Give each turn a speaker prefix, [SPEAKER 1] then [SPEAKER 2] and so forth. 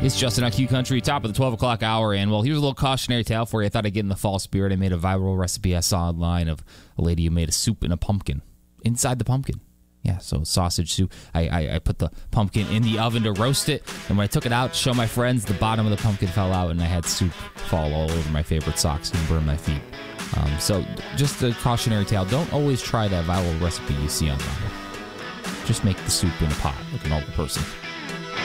[SPEAKER 1] It's Justin on Q Country, top of the 12 o'clock hour, and well, here's a little cautionary tale for you. I thought I'd get in the fall spirit. I made a viral recipe I saw online of a lady who made a soup in a pumpkin, inside the pumpkin. Yeah, so sausage soup. I put the pumpkin in the oven to roast it, and when I took it out to show my friends, the bottom of the pumpkin fell out, and I had soup fall all over my favorite socks and burn my feet. So just a cautionary tale. Don't always try that viral recipe you see online. Just make the soup in a pot like a normal person.